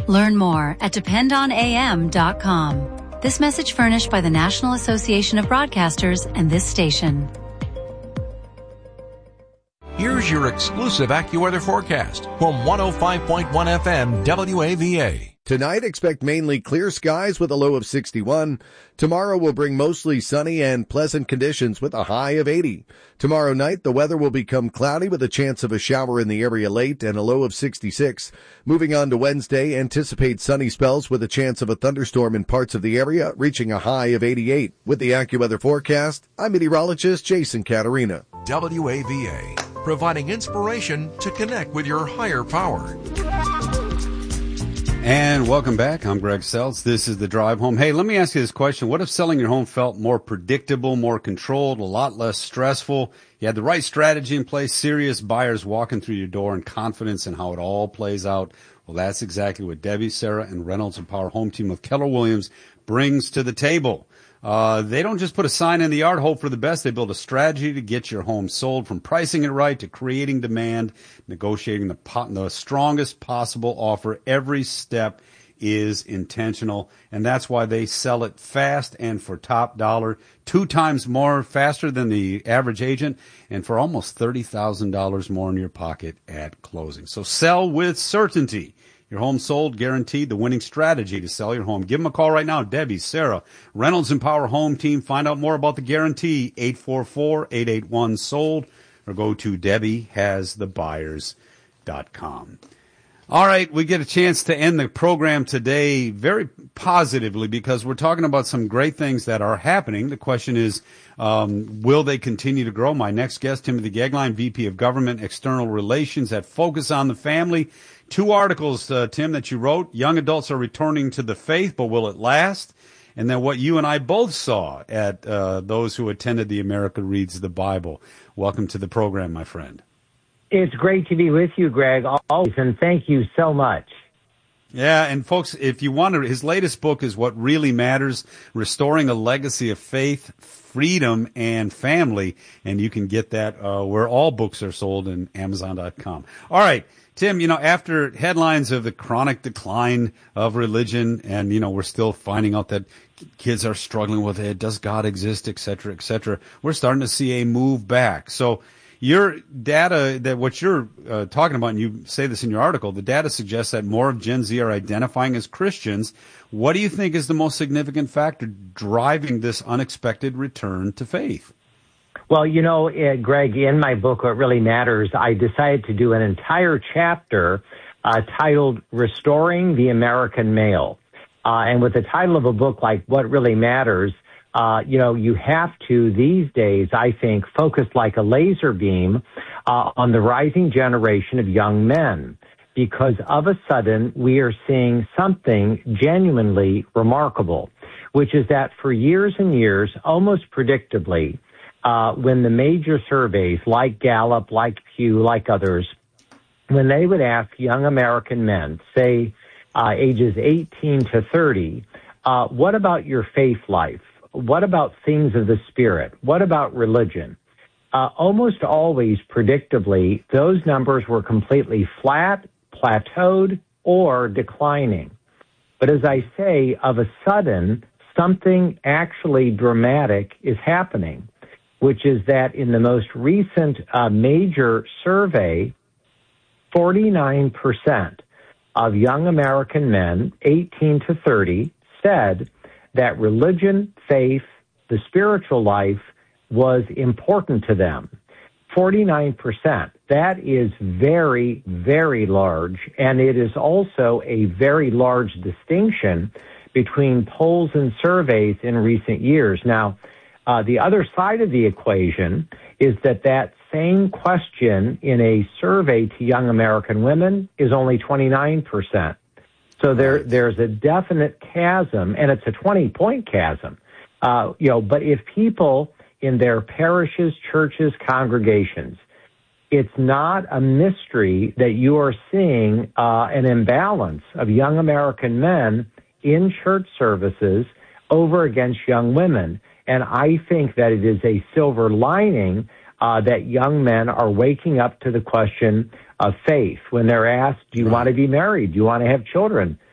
Learn more at dependonam.com. This message furnished by the National Association of Broadcasters and this station. Here's your exclusive AccuWeather forecast from 105.1 FM WAVA. Tonight, expect mainly clear skies with a low of 61. Tomorrow will bring mostly sunny and pleasant conditions with a high of 80. Tomorrow night, the weather will become cloudy with a chance of a shower in the area late and a low of 66. Moving on to Wednesday, anticipate sunny spells with a chance of a thunderstorm in parts of the area, reaching a high of 88. With the AccuWeather forecast, I'm meteorologist Jason Caterina. WAVA, providing inspiration to connect with your higher power. And welcome back. I'm Greg Seltz. This is The Drive Home. Hey, let me ask you this question. What if selling your home felt more predictable, more controlled, a lot less stressful? You had the right strategy in place, serious buyers walking through your door and confidence in how it all plays out. Well, that's exactly what Debbie, Sarah, and Reynolds and Power Home Team of Keller Williams brings to the table. They don't just put a sign in the yard, hope for the best. They build a strategy to get your home sold, from pricing it right to creating demand, negotiating the strongest possible offer. Every step is intentional, and that's why they sell it fast and for top dollar, 2 times more faster than the average agent, and for almost $30,000 more in your pocket at closing. So sell with certainty. Your home sold, guaranteed, the winning strategy to sell your home. Give them a call right now. Debbie, Sarah, Reynolds and Power Home Team. Find out more about the guarantee, 844-881-SOLD, or go to DebbieHasTheBuyers.com. All right, we get a chance to end the program today very positively because we're talking about some great things that are happening. The question is, will they continue to grow? My next guest, Timothy Gegline, VP of Government External Relations at Focus on the Family. 2 articles, Tim, that you wrote. Young adults are returning to the faith, but will it last? And then what you and I both saw at those who attended the America Reads the Bible. Welcome to the program, my friend. It's great to be with you, Greg, always, and thank you so much. Yeah, and folks, if you want to, his latest book is What Really Matters, Restoring a Legacy of Faith, Freedom, and Family, and you can get that where all books are sold in Amazon.com. All right, Tim, after headlines of the chronic decline of religion, and, we're still finding out that kids are struggling with it, does God exist, et cetera, we're starting to see a move back. So your data, that what you're talking about, and you say this in your article, the data suggests that more of Gen Z are identifying as Christians. What do you think is the most significant factor driving this unexpected return to faith? Well, Greg, in my book, What Really Matters, I decided to do an entire chapter titled Restoring the American Male. And with the title of a book like What Really Matters, you have to, these days, I think, focus like a laser beam on the rising generation of young men, because of a sudden we are seeing something genuinely remarkable, which is that for years and years, almost predictably, when the major surveys like Gallup, like Pew, like others, when they would ask young American men, say ages 18 to 30, what about your faith life? What about things of the Spirit? What about religion? Almost always, predictably, those numbers were completely flat, plateaued, or declining. But as I say, of a sudden, something actually dramatic is happening, which is that in the most recent major survey, 49% of young American men, 18 to 30, said that religion, faith, the spiritual life was important to them. 49%. That is very, very large, and it is also a very large distinction between polls and surveys in recent years. Now, the other side of the equation is that same question in a survey to young American women is only 29%. So there's a definite chasm, and it's a 20-point chasm. But if people in their parishes, churches, congregations, it's not a mystery that you are seeing an imbalance of young American men in church services over against young women. And I think that it is a silver lining that young men are waking up to the question of faith when they're asked, do you want to be married? Do you want to have children?